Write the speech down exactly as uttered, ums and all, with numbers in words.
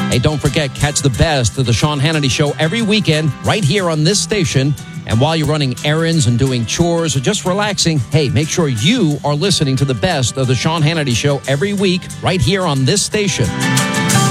Hey, don't forget, catch the best of the Sean Hannity Show every weekend right here on this station. And while you're running errands and doing chores or just relaxing, hey, make sure you are listening to the best of the Sean Hannity Show every week right here on this station.